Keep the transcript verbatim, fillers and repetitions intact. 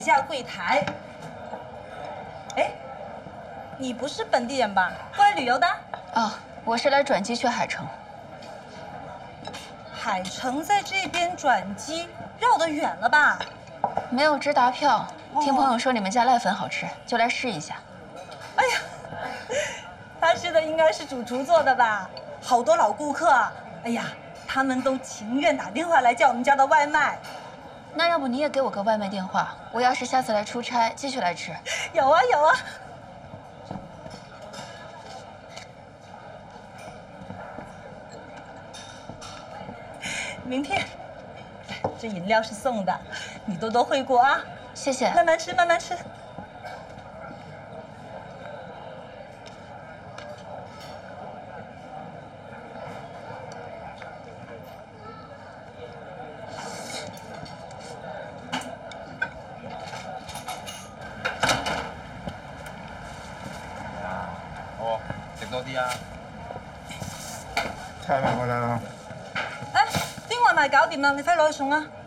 下柜台。哎，你不是本地人吧？过来旅游的？ 哦，我是来转机去海城。 海城在这边转机，绕得远了吧？ 没有直达票，听朋友说你们家濑粉好吃，就来试一下。 哎呀，他试的应该是主厨做的吧？好多老顾客啊！哎呀，他们都情愿打电话来叫我们家的外卖。 那要不你也给我个外卖电话，我要是下次来出差，继续来吃。 有啊有啊。明天，这饮料是送的，你多多惠顾啊。 谢谢。 慢慢吃，慢慢吃。 哦，食多啲啊！ 睇埋我啦。 哎，啲外賣搞掂啦，你快攞去送啊！